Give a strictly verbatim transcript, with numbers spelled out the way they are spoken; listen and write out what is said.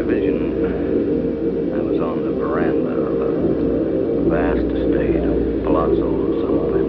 vision, I was on the veranda of a vast estate of palazzo something.